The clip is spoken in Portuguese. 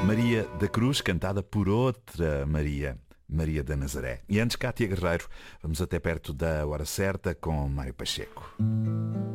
Maria da Cruz, cantada por outra Maria, Maria da Nazaré. E antes, Cátia Guerreiro, vamos até perto da hora certa com Mário Pacheco.